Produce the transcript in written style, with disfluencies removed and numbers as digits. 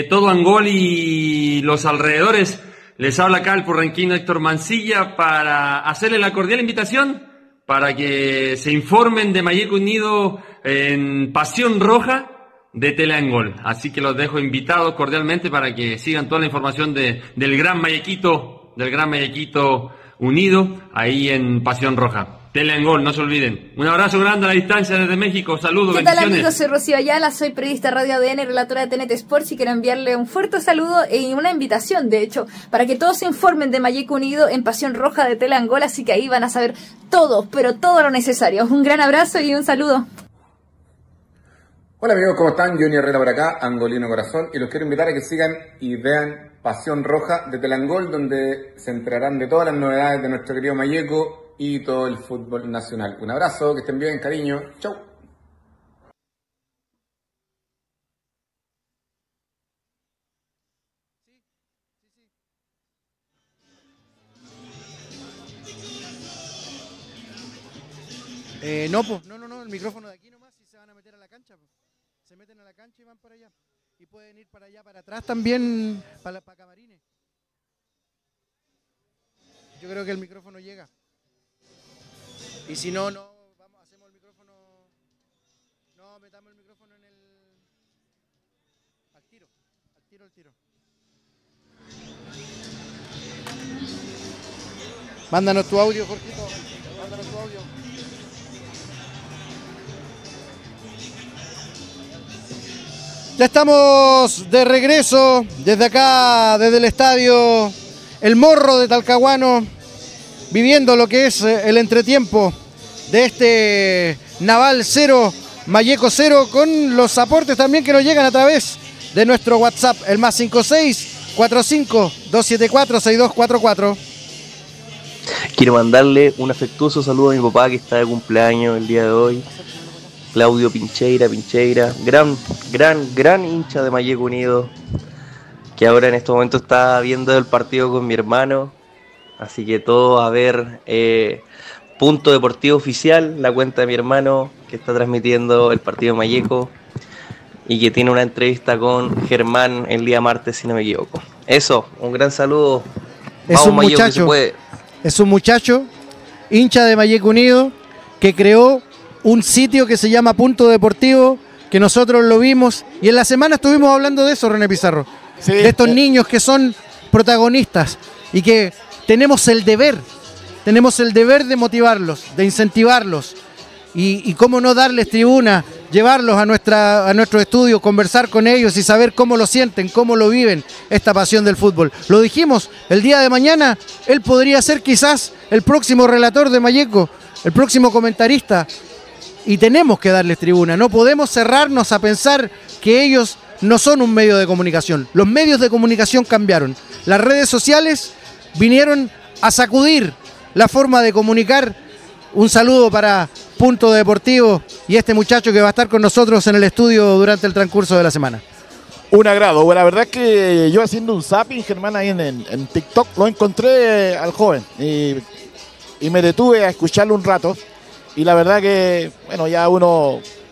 Todo Angol y los alrededores. Les habla acá el porranquino Héctor Mancilla para hacerle la cordial invitación para que se informen de Mayeco Unido en Pasión Roja de Teleangol. Así que los dejo invitados cordialmente para que sigan toda la información del Gran Mayequito Unido ahí en Pasión Roja. Teleangol, no se olviden. Un abrazo grande a la distancia desde México. Saludos, bendiciones. ¿Qué tal, amigos? Bendiciones. Soy Rocío Ayala, soy periodista Radio ADN, relatora de TNT Sports y quiero enviarle un fuerte saludo y una invitación, de hecho, para que todos se informen de Mayeco Unido en Pasión Roja de Teleangol, así que ahí van a saber todo, pero todo lo necesario. Un gran abrazo y un saludo. Hola amigos, ¿cómo están? Johnny Herrera por acá, angolino corazón, y los quiero invitar a que sigan y vean Pasión Roja de Teleangol, donde se enterarán de todas las novedades de nuestro querido Mayeco y todo el fútbol nacional. Un abrazo, que estén bien, cariño, chau. No, el micrófono de aquí nomás, si se van a meter a la cancha, pues. Se meten a la cancha y van para allá. Y pueden ir para allá, para atrás también, para camarines. Yo creo que el micrófono llega. Y si no, hacemos el micrófono. No, metamos el micrófono en el. Al tiro. Mándanos tu audio, Jorgito. Mándanos tu audio. Ya estamos de regreso desde acá, desde el estadio El Morro de Talcahuano, viviendo lo que es el entretiempo de este Naval 0, Mayeco 0, con los aportes también que nos llegan a través de nuestro WhatsApp, el +56 45 274 6244. Quiero mandarle un afectuoso saludo a mi papá que está de cumpleaños el día de hoy. Claudio Pincheira, gran hincha de Mayeco Unido, que ahora en este momento está viendo el partido con mi hermano. Así que todos a ver Punto Deportivo Oficial, la cuenta de mi hermano, que está transmitiendo el partido de Mayeco y que tiene una entrevista con Germán el día martes, si no me equivoco. Eso, un gran saludo. Vamos, Mayeco, que se puede. Es un muchacho, hincha de Mayeco Unido, que creó un sitio que se llama Punto Deportivo, que nosotros lo vimos, y en la semana estuvimos hablando de eso, René Pizarro, sí, de estos niños que son protagonistas y que tenemos el deber de motivarlos, de incentivarlos, y cómo no darles tribuna, llevarlos a nuestro estudio, conversar con ellos y saber cómo lo sienten, cómo lo viven, esta pasión del fútbol. Lo dijimos, el día de mañana él podría ser quizás el próximo relator de Mayeco, el próximo comentarista, y tenemos que darles tribuna. No podemos cerrarnos a pensar que ellos no son un medio de comunicación. Los medios de comunicación cambiaron. Las redes sociales vinieron a sacudir la forma de comunicar. Un saludo para Punto Deportivo y este muchacho que va a estar con nosotros en el estudio durante el transcurso de la semana. Un agrado. Bueno, la verdad es que yo haciendo un zapping, Germán, ahí en TikTok, lo encontré al joven y me detuve a escucharlo un rato. Y la verdad que, bueno, ya uno